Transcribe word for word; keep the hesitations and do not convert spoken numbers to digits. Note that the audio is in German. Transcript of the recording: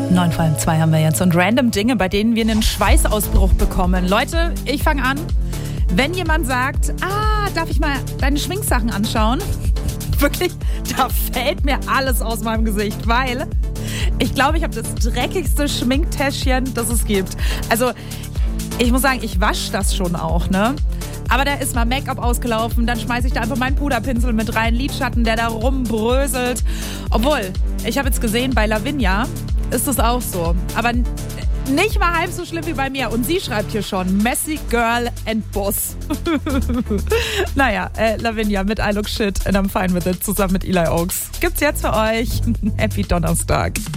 neun vor halb zwei haben wir jetzt und random Dinge, bei denen wir einen Schweißausbruch bekommen. Leute, ich fange an. Wenn jemand sagt, ah, darf ich mal deine Schminksachen anschauen? Wirklich, da fällt mir alles aus meinem Gesicht, weil ich glaube, ich habe das dreckigste Schminktäschchen, das es gibt. Also, ich muss sagen, ich wasche das schon auch, ne? Aber da ist mal Make-up ausgelaufen, dann schmeiße ich da einfach meinen Puderpinsel mit rein, Lidschatten, der da rumbröselt. Obwohl, ich habe jetzt gesehen, bei Lavinia ist das auch so. Aber nicht mal halb so schlimm wie bei mir. Und sie schreibt hier schon, Messy Girl and Boss. Naja, äh, Lavinia mit I Look Shit and I'm Fine With It zusammen mit Eli Oaks. Gibt's jetzt für euch. Happy Donnerstag.